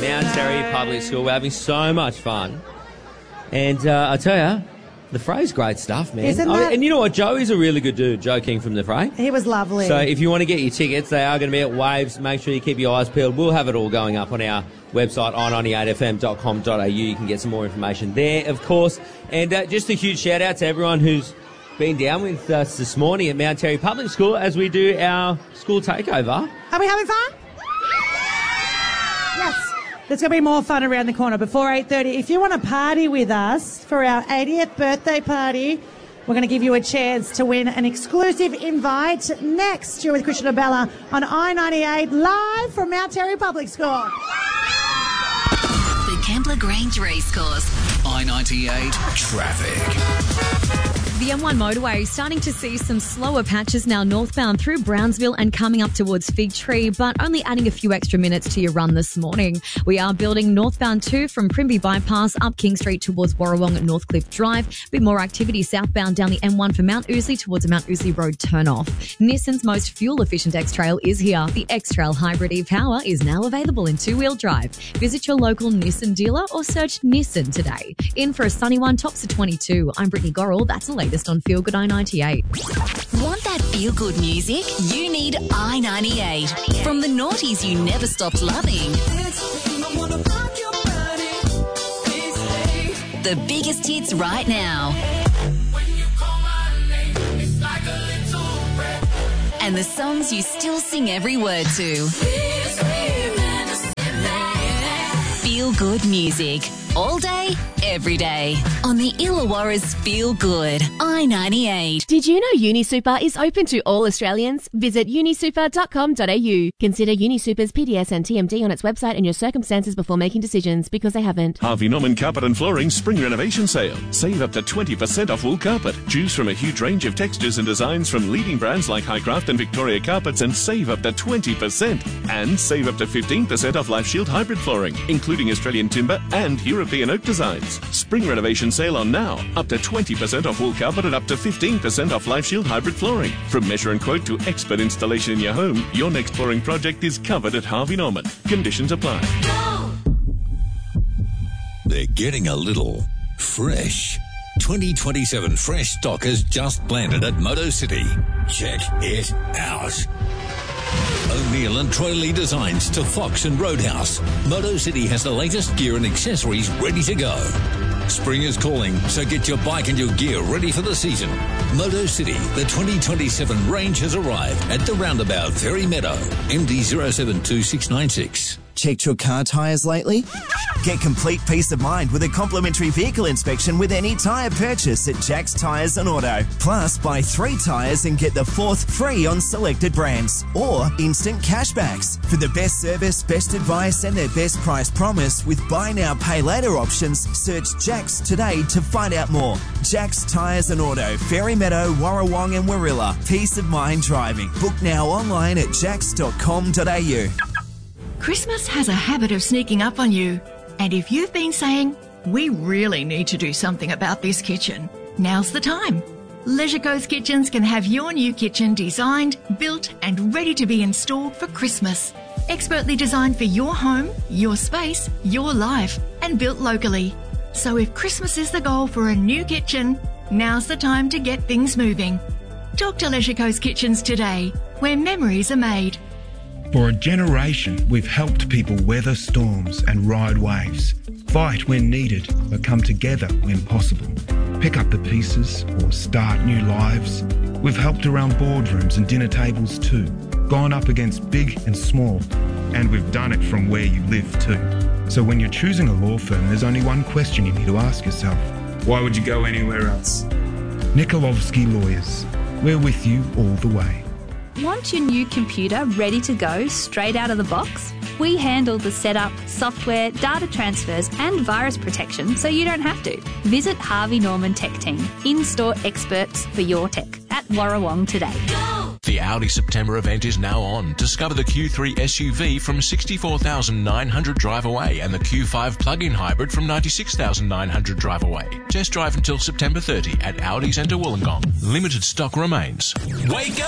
Mount Terry Public School. We're having so much fun. And I tell you, the Fray's great stuff, man. Isn't that... And you know what? Joey's a really good dude, Joe King from the Fray. He was lovely. So if you want to get your tickets, they are going to be at Waves. Make sure you keep your eyes peeled. We'll have it all going up on our website, i98fm.com.au. You can get some more information there, of course. And just a huge shout-out to everyone who's been down with us this morning at Mount Terry Public School as we do our school takeover. Are we having fun? Yes. There's going to be more fun around the corner before 8:30. If you want to party with us for our 80th birthday party, we're going to give you a chance to win an exclusive invite next. You're with Christian Abella on I98 live from Mount Terry Public School. The Kembla Grange Racecourse. I98 traffic. The M1 motorway starting to see some slower patches now northbound through Brownsville and coming up towards Fig Tree, but only adding a few extra minutes to your run this morning. We are building northbound 2 from Primby Bypass up King Street towards Warrawong at Northcliffe Drive. A bit more activity southbound down the M1 from Mount Ousley towards the Mount Ousley Road turnoff. Nissan's most fuel-efficient X-Trail is here. The X-Trail Hybrid E-Power is now available in 2-wheel drive. Visit your local Nissan dealer or search Nissan today. In for a sunny one, tops of 22. I'm Brittany Gorrell. That's the latest on Feel Good I98. Want that feel-good music? You need I98. From the noughties you never stopped loving. The biggest hits right now. And the songs you still sing every word to. Feel good music. All day, every day. On the Illawarra's Feel Good. I98. Did you know UniSuper is open to all Australians? Visit unisuper.com.au. Consider UniSuper's PDS and TMD on its website and your circumstances before making decisions, because they haven't. Harvey Norman Carpet and Flooring Spring Renovation Sale. Save up to 20% off wool carpet. Choose from a huge range of textures and designs from leading brands like Highcraft and Victoria Carpets and save up to 20%. And save up to 15% off Life Shield Hybrid Flooring, including Australian timber and European oak designs. Spring renovation sale on now. Up to 20% off wool carpet and up to 15% off Life Shield Hybrid Flooring. From measure and quote to expert installation in your home, your next flooring project is covered at Harvey Norman. Conditions apply. They're getting a little fresh. 2027 fresh stock has just landed at Moto City. Check it out. O'Neill and Troy Lee designs to Fox and Roadhouse. Moto City has the latest gear and accessories ready to go. Spring is calling, so get your bike and your gear ready for the season. Moto City, the 2027 range has arrived at the roundabout Ferry Meadow. MD 072696. Checked your car tyres lately? Get complete peace of mind with a complimentary vehicle inspection with any tyre purchase at Jack's Tyres and Auto. Plus, buy 3 tyres and get the 4th free on selected brands. Or instant cashbacks. For the best service, best advice and their best price promise with buy now, pay later options, search Jack's today to find out more. Jack's Tyres and Auto, Ferry Meadow, Warrawong and Warilla. Peace of mind driving. Book now online at jacks.com.au. Christmas has a habit of sneaking up on you. And if you've been saying, we really need to do something about this kitchen, now's the time. Leisure Coast Kitchens can have your new kitchen designed, built and ready to be installed for Christmas. Expertly designed for your home, your space, your life, and built locally. So if Christmas is the goal for a new kitchen, now's the time to get things moving. Talk to Leisure Coast Kitchens today, where memories are made. For a generation, we've helped people weather storms and ride waves, fight when needed, but come together when possible, pick up the pieces or start new lives. We've helped around boardrooms and dinner tables too, gone up against big and small, and we've done it from where you live too. So when you're choosing a law firm, there's only one question you need to ask yourself. Why would you go anywhere else? Nikolovsky Lawyers. We're with you all the way. Want your new computer ready to go straight out of the box? We handle the setup, software, data transfers and virus protection so you don't have to. Visit Harvey Norman Tech Team, in-store experts for your tech at Warrawong today. The Audi September event is now on. Discover the Q3 SUV from $64,900 drive away and the Q5 plug-in hybrid from $96,900 drive away. Test drive until September 30 at Audi Centre Wollongong. Limited stock remains. Wake up!